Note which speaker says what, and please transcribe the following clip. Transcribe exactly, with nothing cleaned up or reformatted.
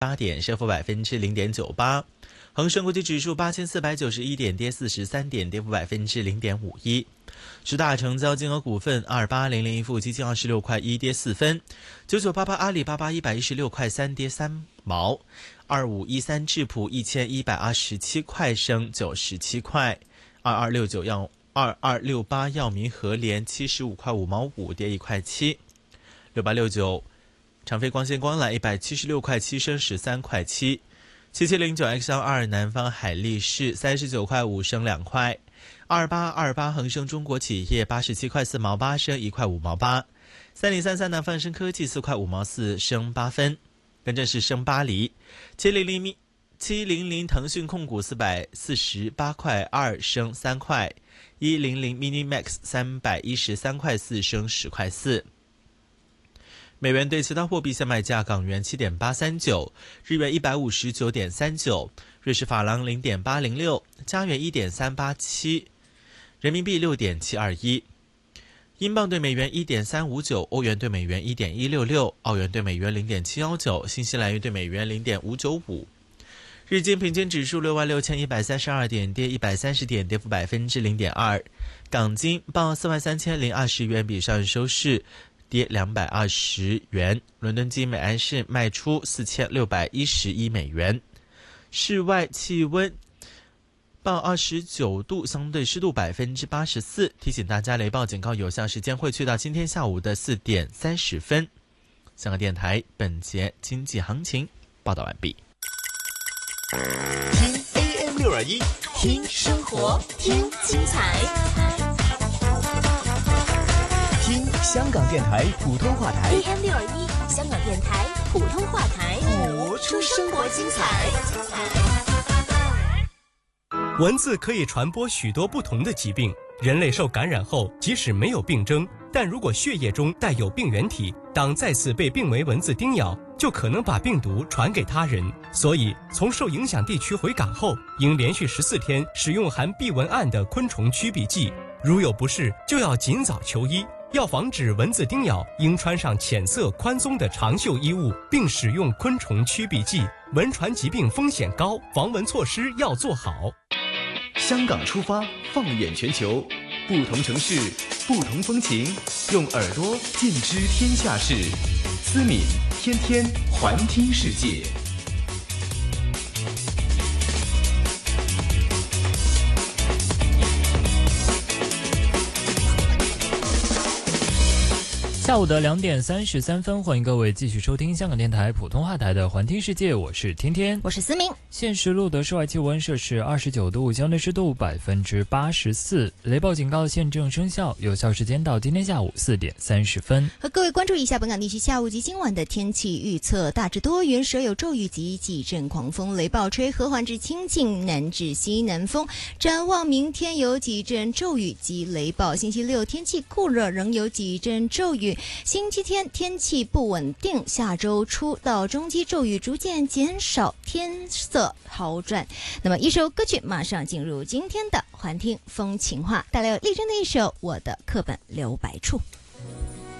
Speaker 1: 八点，升幅百分之零点九八。恒生国际指数八千四百九十一点，跌四十三点，跌幅百分之零点五一。十大成交金额股份：二八零零一富基金二十六块一，跌四分；九九八八阿里巴巴一百一十六块三，跌三毛；二五一三智普一千一百二十七块，升九十七块；二二六九药二二六八药明和联七十五块五毛五，跌一块七；六八六九长飞光纤光缆一百七十六块七，升十三块七；七七零九 X L 二南方海力士三十九块五，升两块；二八二八恒生中国企业八十七块四毛八，升一块五毛八；三零三三南方生科技四块五毛四，升八分。跟着是升巴黎七零零七零零腾讯控股四百四十八块二，升三块；一零零 Minimax 三百一十三块四，升十块四。美元对其他货币现卖价：港元七点八三九，日元一百五十九点三九，瑞士法郎零点八零六，加元一点三八七，人民币六点七二一，英镑对美元一点三五九，欧元对美元一点一六六，澳元对美元零点七一九，新西兰元对美元零点五九五。日经平均指数六万六千一百三十二点，跌一百三十点，跌幅百分之零点二。港金报四万三千零二十元，比上日收市跌两百二十元。伦敦金每安士卖出四千六百一十一美元。室外气温报二十九度，相对湿度百分之八十四。提醒大家，雷暴警告有效时间会去到今天下午的四点三十分。香港电台本节经济行情报道完毕。
Speaker 2: 听 A M 六二一，听生活，听精彩。听香港电台普通话台
Speaker 3: A M 六二一，香港电台普通话台，
Speaker 2: 播出生活精彩。
Speaker 4: 蚊子可以传播许多不同的疾病，人类受感染后，即使没有病征，但如果血液中带有病原体，当再次被病媒蚊子叮咬，就可能把病毒传给他人。所以，从受影响地区回港后，应连续十四天使用含避蚊胺的昆虫驱避剂，如有不适，就要尽早求医。要防止蚊子叮咬，应穿上浅色宽松的长袖衣物，并使用昆虫驱避剂。蚊传疾病风险高，防蚊措施要做好。
Speaker 2: 香港出发，放眼全球，不同城市，不同风情，用耳朵尽知天下事。思敏天天环听世界。
Speaker 5: 下午的两点三十三分，欢迎各位继续收听香港电台普通话台的环听世界，我是天天，
Speaker 3: 我是思明。
Speaker 5: 现时录的室外气温摄氏二十九度，相对湿度百分之八十四，雷暴警告现正生效，有效时间到今天下午四点三十分。
Speaker 3: 和各位关注一下本港地区下午及今晚的天气预测：大致多云，时有骤雨及几阵狂风，雷暴吹和缓至清劲南至西南风。展望明天有几阵骤雨及雷暴，星期六天气酷热，仍有几阵骤雨。星期天天气不稳定，下周初到中期骤雨逐渐减少，天色好转。那么一首歌曲马上进入今天的环听风情话，带来丽珍的一首《我的课本留白处》。